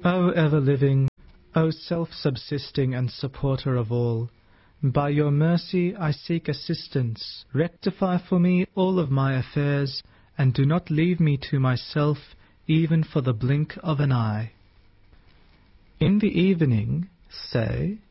O ever-living, O self-subsisting and supporter of all, by your mercy I seek assistance. Rectify for me all of my affairs, and do not leave me to myself even for the blink of an eye. In the evening, say,